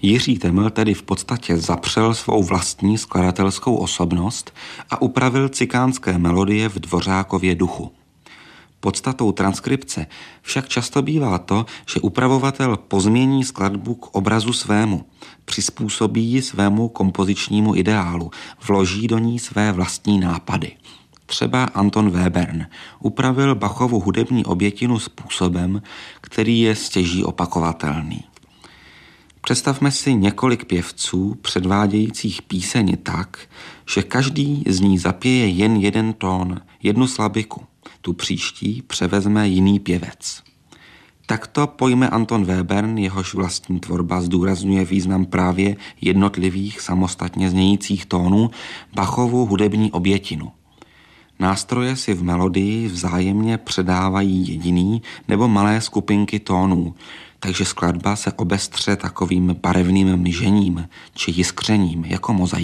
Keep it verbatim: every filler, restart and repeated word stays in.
Jiří Teml tedy v podstatě zapřel svou vlastní skladatelskou osobnost a upravil cikánské melodie v Dvořákově duchu. Podstatou transkripce však často bývá to, že upravovatel pozmění skladbu k obrazu svému, přizpůsobí ji svému kompozičnímu ideálu, vloží do ní své vlastní nápady. Třeba Anton Webern upravil Bachovu hudební obětinu způsobem, který je stěží opakovatelný. Představme si několik pěvců předvádějících píseň tak, že každý z ní zapěje jen jeden tón, jednu slabiku. Tu příští převezme jiný pěvec. Takto pojme Anton Webern, jehož vlastní tvorba zdůrazňuje význam právě jednotlivých samostatně znějících tónů, Bachovu hudební obětinu. Nástroje si v melodii vzájemně předávají jediný nebo malé skupinky tónů, takže skladba se obestře takovým barevným myžením či jiskřením jako mozaika.